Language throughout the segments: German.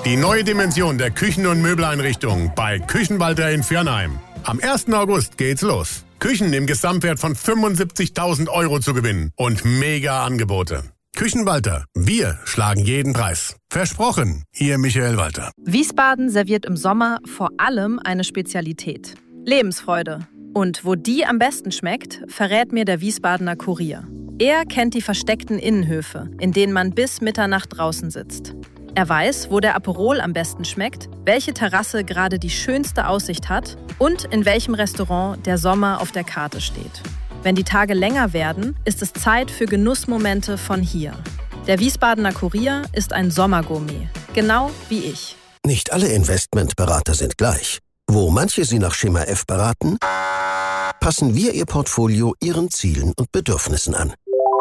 Die neue Dimension der Küchen- und Möbeleinrichtung bei Küchenwalter in Viernheim. Am 1. August geht's los. Küchen im Gesamtwert von 75.000 € zu gewinnen und mega Angebote. Küchenwalter, wir schlagen jeden Preis. Versprochen, Ihr Michael Walter. Wiesbaden serviert im Sommer vor allem eine Spezialität: Lebensfreude. Und wo die am besten schmeckt, verrät mir der Wiesbadener Kurier. Er kennt die versteckten Innenhöfe, in denen man bis Mitternacht draußen sitzt. Er weiß, wo der Aperol am besten schmeckt, welche Terrasse gerade die schönste Aussicht hat und in welchem Restaurant der Sommer auf der Karte steht. Wenn die Tage länger werden, ist es Zeit für Genussmomente von hier. Der Wiesbadener Kurier ist ein Sommergourmet, genau wie ich. Nicht alle Investmentberater sind gleich. Wo manche Sie nach Schema F beraten, passen wir Ihr Portfolio Ihren Zielen und Bedürfnissen an.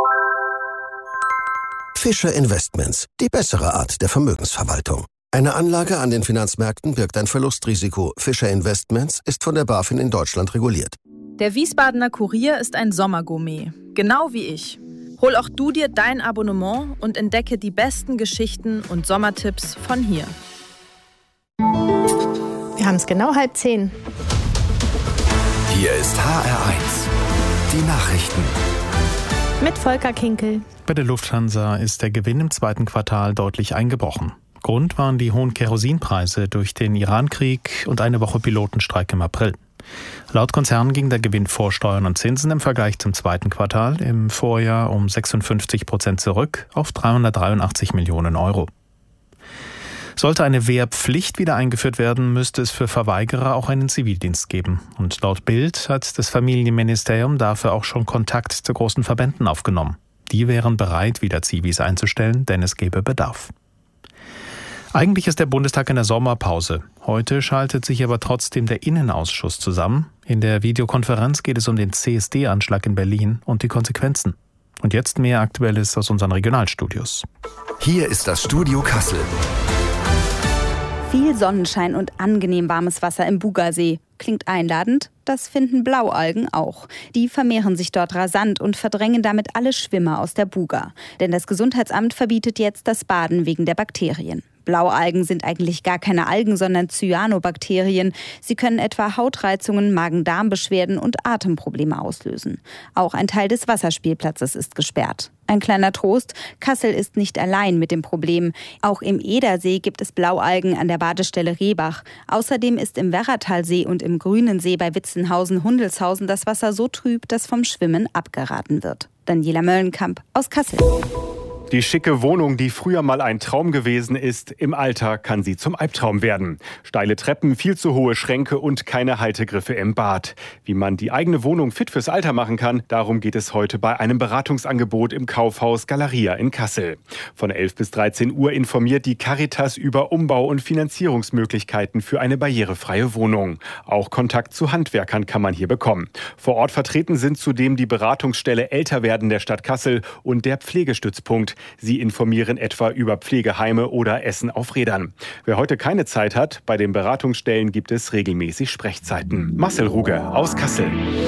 Fischer Investments, die bessere Art der Vermögensverwaltung. Eine Anlage an den Finanzmärkten birgt ein Verlustrisiko. Fischer Investments ist von der BaFin in Deutschland reguliert. Der Wiesbadener Kurier ist ein Sommergourmet, genau wie ich. Hol auch du dir dein Abonnement und entdecke die besten Geschichten und Sommertipps von hier. Wir haben es genau 9:30. Hier ist HR1, die Nachrichten. Mit Volker Kinkel. Bei der Lufthansa ist der Gewinn im zweiten Quartal deutlich eingebrochen. Grund waren die hohen Kerosinpreise durch den Irankrieg und eine Woche Pilotenstreik im April. Laut Konzern ging der Gewinn vor Steuern und Zinsen im Vergleich zum zweiten Quartal im Vorjahr um 56% zurück auf 383 Millionen €. Sollte eine Wehrpflicht wieder eingeführt werden, müsste es für Verweigerer auch einen Zivildienst geben. Und laut Bild hat das Familienministerium dafür auch schon Kontakt zu großen Verbänden aufgenommen. Die wären bereit, wieder Zivis einzustellen, denn es gäbe Bedarf. Eigentlich ist der Bundestag in der Sommerpause. Heute schaltet sich aber trotzdem der Innenausschuss zusammen. In der Videokonferenz geht es um den CSD-Anschlag in Berlin und die Konsequenzen. Und jetzt mehr Aktuelles aus unseren Regionalstudios. Hier ist das Studio Kassel. Viel Sonnenschein und angenehm warmes Wasser im Bugasee. Klingt einladend, das finden Blaualgen auch. Die vermehren sich dort rasant und verdrängen damit alle Schwimmer aus der Buga. Denn das Gesundheitsamt verbietet jetzt das Baden wegen der Bakterien. Blaualgen sind eigentlich gar keine Algen, sondern Cyanobakterien. Sie können etwa Hautreizungen, Magen-Darm-Beschwerden und Atemprobleme auslösen. Auch ein Teil des Wasserspielplatzes ist gesperrt. Ein kleiner Trost, Kassel ist nicht allein mit dem Problem. Auch im Edersee gibt es Blaualgen an der Badestelle Rehbach. Außerdem ist im Werratalsee und im Grünensee bei Witzenhausen-Hundelshausen das Wasser so trüb, dass vom Schwimmen abgeraten wird. Daniela Möllenkamp aus Kassel. Die schicke Wohnung, die früher mal ein Traum gewesen ist, im Alter kann sie zum Albtraum werden. Steile Treppen, viel zu hohe Schränke und keine Haltegriffe im Bad. Wie man die eigene Wohnung fit fürs Alter machen kann, darum geht es heute bei einem Beratungsangebot im Kaufhaus Galeria in Kassel. Von 11 bis 13 Uhr informiert die Caritas über Umbau- und Finanzierungsmöglichkeiten für eine barrierefreie Wohnung. Auch Kontakt zu Handwerkern kann man hier bekommen. Vor Ort vertreten sind zudem die Beratungsstelle Älterwerden der Stadt Kassel und der Pflegestützpunkt. Sie informieren etwa über Pflegeheime oder Essen auf Rädern. Wer heute keine Zeit hat, bei den Beratungsstellen gibt es regelmäßig Sprechzeiten. Marcel Ruge aus Kassel.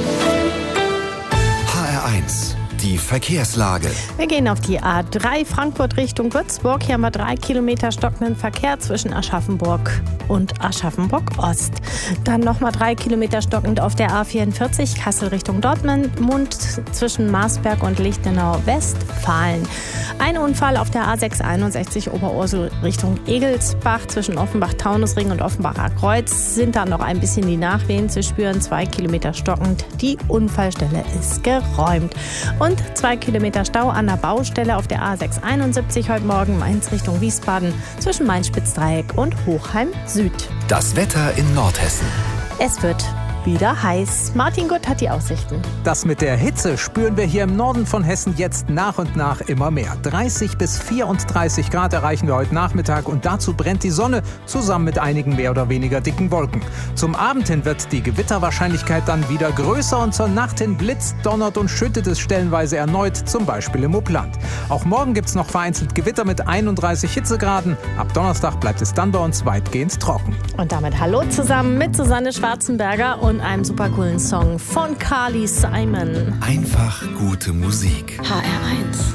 HR1, die Verkehrslage. Wir gehen auf die A3 Frankfurt Richtung Würzburg. Hier haben wir 3 Kilometer stockenden Verkehr zwischen Aschaffenburg und Aschaffenburg-Ost. Dann nochmal 3 Kilometer stockend auf der A44 Kassel Richtung Dortmund zwischen Marsberg und Lichtenau-Westfalen. Ein Unfall auf der A661 Oberursel Richtung Egelsbach zwischen Offenbach-Taunusring und Offenbacher Kreuz sind da noch ein bisschen die Nachwehen zu spüren. 2 Kilometer stockend. Die Unfallstelle ist geräumt. Und 2 Kilometer Stau an der Baustelle auf der A671 heute Morgen Mainz Richtung Wiesbaden zwischen Main-Spitz-Dreieck und Hochheim Süd. Das Wetter in Nordhessen. Es wird wieder heiß. Martin Gutt hat die Aussichten. Das mit der Hitze spüren wir hier im Norden von Hessen jetzt nach und nach immer mehr. 30 bis 34 Grad erreichen wir heute Nachmittag und dazu brennt die Sonne zusammen mit einigen mehr oder weniger dicken Wolken. Zum Abend hin wird die Gewitterwahrscheinlichkeit dann wieder größer und zur Nacht hin blitzt, donnert und schüttet es stellenweise erneut, zum Beispiel im Upland. Auch morgen gibt es noch vereinzelt Gewitter mit 31 Hitzegraden. Ab Donnerstag bleibt es dann bei uns weitgehend trocken. Und damit hallo zusammen mit Susanne Schwarzenberger und einem super coolen Song von Carly Simon. Einfach gute Musik. HR1.